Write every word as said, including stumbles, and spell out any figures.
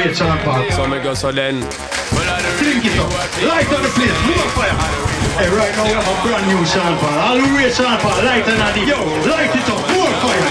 rate Sean Paul. So me go so then. Drink it up. Light on the place. More fire. Hey, right now we have a brand new Sean Paul. All the rate Sean Paul. Light on the. Yo, light it up. More fire.